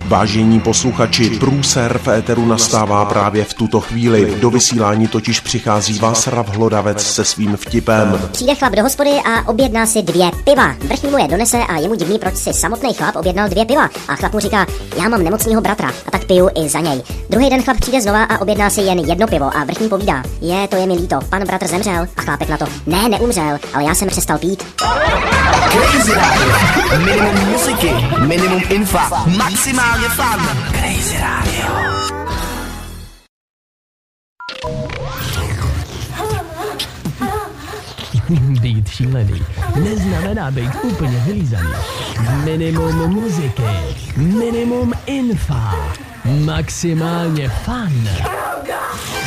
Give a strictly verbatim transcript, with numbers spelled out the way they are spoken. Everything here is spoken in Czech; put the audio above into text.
Vážení posluchači, průser v éteru nastává právě v tuto chvíli. Do vysílání totiž přichází Václav Hlodavec se svým vtipem. Přijde chlap do hospody a objedná si dvě piva. Vrchní mu je donese a je mu divný, proč si samotný chlap objednal dvě piva. A chlap mu říká, já mám nemocného bratra a tak piju i za něj. Druhý den chlap přijde znova a objedná si jen jedno pivo a vrchní povídá, je, to je mi líto, pan bratr zemřel. A chlápek na to, ne, neumřel, ale já jsem přestal pít. Crazy Radio. Minimum muziky, minimum infa, maximálně fun. Crazy Radio. Být šílený neznamená být úplně vylízaný. Minimum muziky, minimum infa, maximálně fun.